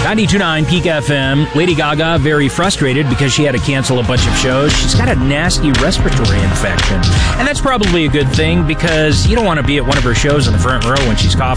92.9 Peak FM. Lady Gaga very frustrated because she had to cancel a bunch of shows. She's got a nasty respiratory infection. And that's probably a good thing because you don't want to be at one of her shows in the front row when she's coughing